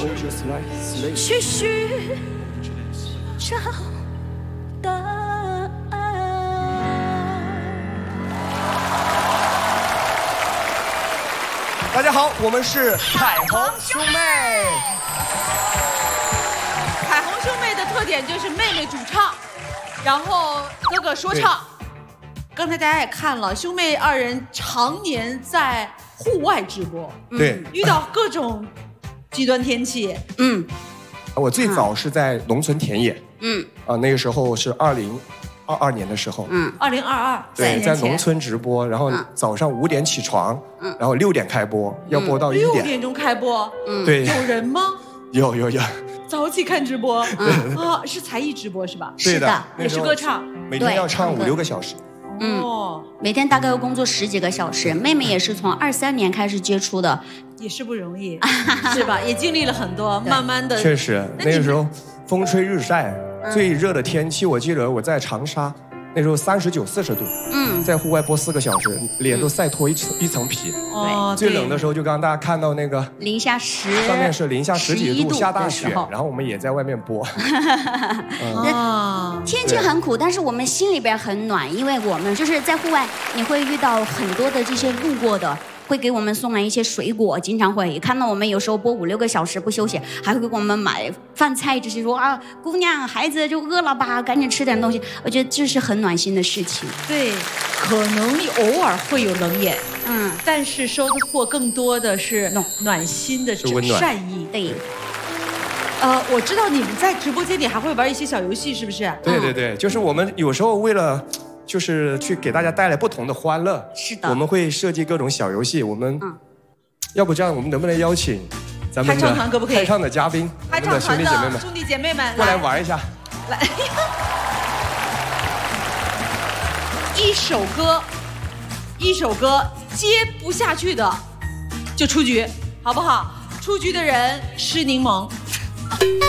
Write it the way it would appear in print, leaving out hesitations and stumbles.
去寻找答案。 大家好，我们是彩虹兄妹。 彩虹兄妹的特点就是妹妹主唱，然后哥哥说唱。刚才大家也看了，兄妹二人常年在户外直播， 对， 遇到各种极端天气。 我最早是在农村田野，那个时候是2022年的时候 ，2022， 对，在农村直播，然后早上5点起床，然后6点开播，要播到1点。 6点钟开播， 对， 有人吗？ 有。 早起看直播，是才艺直播是吧？ 是的， 也是歌唱， 每天要唱5、6个小时。 每天大概要工作10几个小时。妹妹也是从23年开始接触的， 也是不容易，是吧？也经历了很多，慢慢的。 确实，那个时候风吹日晒，最热的天气，我记得我在长沙，那时候39、40度，在户外播4个小时，脸都晒脱一层皮。 对， 最冷的时候就刚刚大家看到那个零下10， 上面是零下10几度，下大雪， 然后我们也在外面播。 天气很苦，但是我们心里边很暖，因为我们就是在户外，你会遇到很多的这些路过的。会给我们送来一些水果，经常会看到我们有时候播5、6个小时不休息，还会给我们买饭菜，就是说啊，姑娘孩子就饿了吧，赶紧吃点东西。我觉得这是很暖心的事情。 对，可能偶尔会有冷眼，但是收获更多的是暖心的善意。 对。 我知道你们在直播间里还会玩一些小游戏，是不是？ 对，就是我们有时候为了。就是去给大家带来不同的欢乐， 是的， 我们会设计各种小游戏。我们，要不这样，我们能不能邀请咱们的开唱团可不可以？ 开唱的嘉宾， 开唱团的兄弟姐妹们过来玩一下。 来，一首歌接不下去的就出局，好不好？出局的人吃柠檬。